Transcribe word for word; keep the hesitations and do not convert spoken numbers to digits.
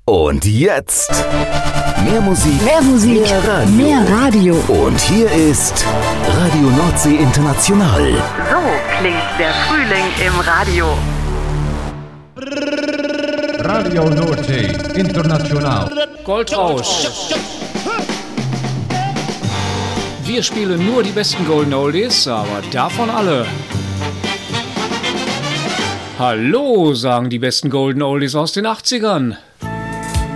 Und jetzt mehr Musik, mehr Musik, mehr Radio. Mehr Radio. Und hier ist Radio Nordsee International. So klingt der Frühling im Radio. Radio Nordsee International. Goldrausch. Wir spielen nur die besten Golden Oldies, aber davon alle. Hallo, sagen die besten Golden Oldies aus den achtzigern.